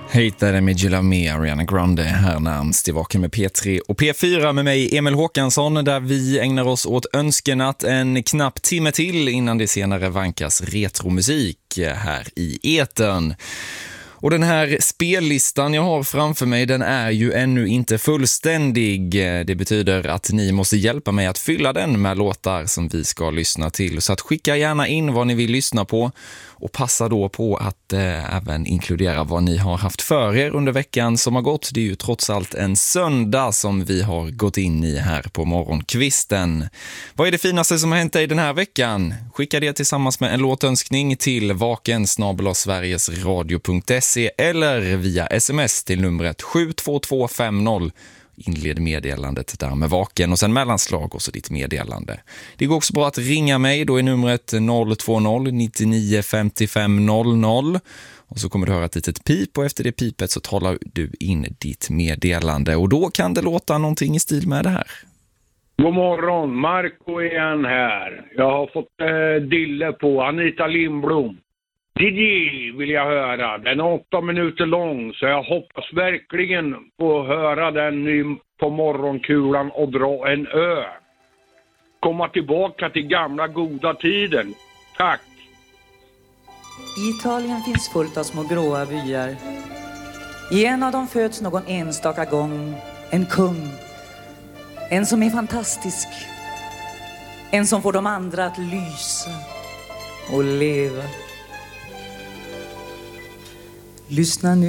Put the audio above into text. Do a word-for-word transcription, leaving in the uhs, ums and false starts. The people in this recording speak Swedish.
Hittade med Gilla med Ariana Grande här närmst i Vaken med P tre och P fyra med mig Emil Håkansson, där vi ägnar oss åt önskenatt en knapp timme till innan det senare vankas retromusik här i etern. Och den här spellistan jag har framför mig, den är ju ännu inte fullständig. Det betyder att ni måste hjälpa mig att fylla den med låtar som vi ska lyssna till. Så att skicka gärna in vad ni vill lyssna på och passa då på att eh, även inkludera vad ni har haft för er under veckan som har gått. Det är ju trots allt en söndag som vi har gått in i här på morgonkvisten. Vad är det finaste som har hänt dig den här veckan? Skicka det tillsammans med en låtönskning till vaken snabel-a sverigesradio punkt se eller via sms till numret sju två två fem noll. Inled meddelandet där med vaken och sen mellanslag och så ditt meddelande. Det går också bra att ringa mig, då är numret noll två noll nio nio fem fem noll noll och så kommer du höra ett litet pip och efter det pipet så talar du in ditt meddelande och då kan det låta någonting i stil med det här. God morgon, Marco igen här. Jag har fått eh, dille på Anita Lindblom. Didi vill jag höra. Den är åtta minuter lång så jag hoppas verkligen få höra den nu på morgonkulan och dra en ö. Komma tillbaka till gamla goda tiden. Tack! I Italien finns fullt av små gråa byar. I en av dem föds någon enstaka gång en kung. En som är fantastisk. En som får de andra att lysa och leva. Lyssna nu.